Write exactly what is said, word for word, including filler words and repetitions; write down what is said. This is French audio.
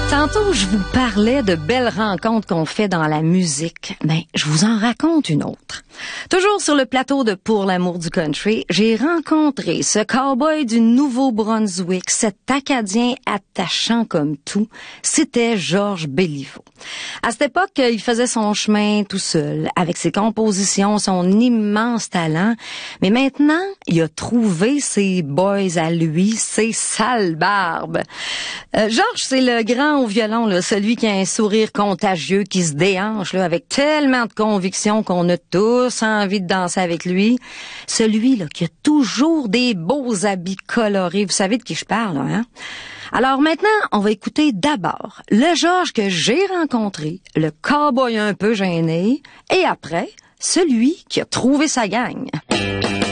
Tantôt, je vous parlais de belles rencontres qu'on fait dans la musique. Ben, je vous en raconte une autre. Toujours sur le plateau de Pour l'amour du country, j'ai rencontré ce cowboy du Nouveau-Brunswick, cet Acadien attachant comme tout. C'était Georges Béliveau. À cette époque, il faisait son chemin tout seul, avec ses compositions, son immense talent. Mais maintenant, il a trouvé ses boys à lui, ses sales barbes. Euh, Georges, c'est le grand au violon, là, celui qui a un sourire contagieux, qui se déhanche là, avec tellement de conviction qu'on a tous envie de danser avec lui. Celui là, qui a toujours des beaux habits colorés. Vous savez de qui je parle, là, hein? Alors maintenant, on va écouter d'abord le Georges que j'ai rencontré, le cowboy un peu gêné, et après, celui qui a trouvé sa gang.